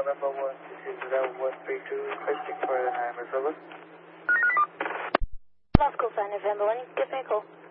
November 1, this is 132, requesting for an November. Moscow, November 1, give me a call.